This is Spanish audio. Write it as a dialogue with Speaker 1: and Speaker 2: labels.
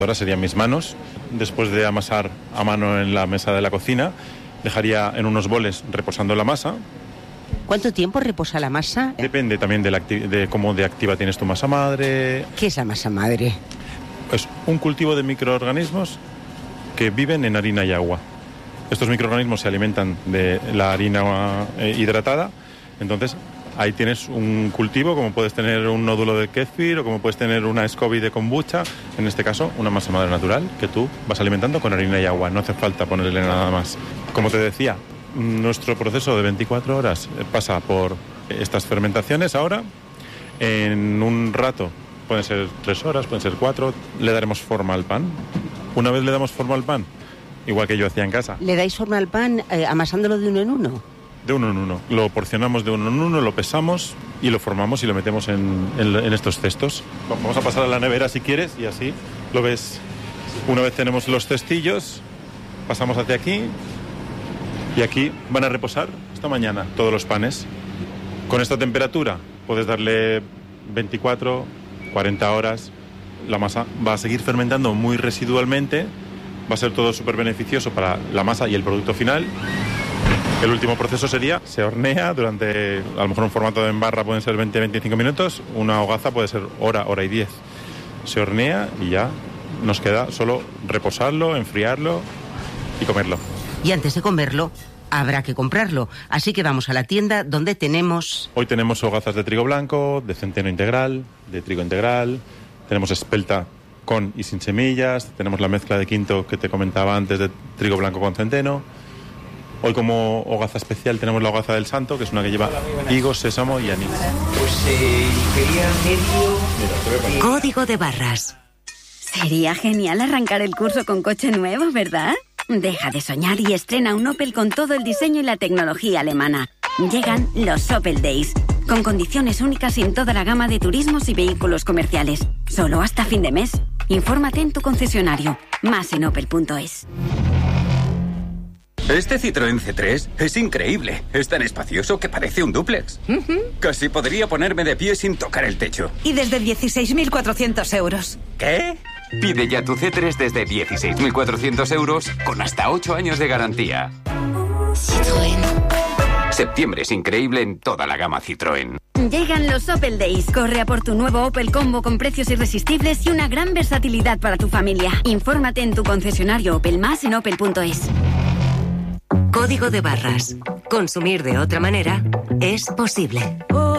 Speaker 1: Ahora serían mis manos. Después de amasar a mano en la mesa de la cocina, dejaría en unos boles reposando la masa.
Speaker 2: ¿Cuánto tiempo reposa la masa?
Speaker 1: Depende también de cómo de activa tienes tu masa madre.
Speaker 2: ¿Qué es la masa madre?
Speaker 1: Es un cultivo de microorganismos que viven en harina y agua. Estos microorganismos se alimentan de la harina hidratada, entonces ahí tienes un cultivo, como puedes tener un nódulo de kéfir o como puedes tener una SCOBY de kombucha, en este caso una masa madre natural que tú vas alimentando con harina y agua, no hace falta ponerle nada más. Como te decía, nuestro proceso de 24 horas pasa por estas fermentaciones ahora. En un rato, pueden ser 3 horas, pueden ser 4, le daremos forma al pan. Una vez le damos forma al pan, igual que yo hacía en casa.
Speaker 2: ¿Le dais forma al pan amasándolo de uno en uno?
Speaker 1: De uno en uno. Lo porcionamos de uno en uno, lo pesamos y lo formamos y lo metemos en estos cestos. Vamos a pasar a la nevera si quieres y así lo ves. Una vez tenemos los cestillos, pasamos hacia aquí y aquí van a reposar esta mañana todos los panes. Con esta temperatura puedes darle 24, 40 horas. La masa va a seguir fermentando muy residualmente. Va a ser todo súper beneficioso para la masa y el producto final. El último proceso sería, se hornea durante, a lo mejor un formato en barra pueden ser 20-25 minutos, una hogaza puede ser hora y 10. Se hornea y ya nos queda solo reposarlo, enfriarlo y comerlo.
Speaker 2: Y antes de comerlo, habrá que comprarlo. Así que vamos a la tienda donde tenemos...
Speaker 1: Hoy tenemos hogazas de trigo blanco, de centeno integral, de trigo integral, tenemos espelta con y sin semillas, tenemos la mezcla de quinto que te comentaba antes de trigo blanco con centeno. Hoy como hogaza especial tenemos la hogaza del santo, que es una que lleva higos, sésamo y anís.
Speaker 3: Código de barras. Sería genial arrancar el curso con coche nuevo, ¿verdad? Deja de soñar y estrena un Opel con todo el diseño y la tecnología alemana. Llegan los Opel Days, con condiciones únicas en toda la gama de turismos y vehículos comerciales. Solo hasta fin de mes. Infórmate en tu concesionario. Más en opel.es.
Speaker 4: Este Citroën C3 es increíble. Es tan espacioso que parece un dúplex. Casi podría ponerme de pie sin tocar el techo.
Speaker 5: Y desde 16.400 euros.
Speaker 4: ¿Qué?
Speaker 6: Pide ya tu C3 desde 16.400 euros con hasta 8 años de garantía. Citroën. Septiembre es increíble en toda la gama Citroën.
Speaker 3: Llegan los Opel Days. Corre a por tu nuevo Opel Combo con precios irresistibles y una gran versatilidad para tu familia. Infórmate en tu concesionario Opel, más en opel.es.
Speaker 7: Código de barras. Consumir de otra manera es posible.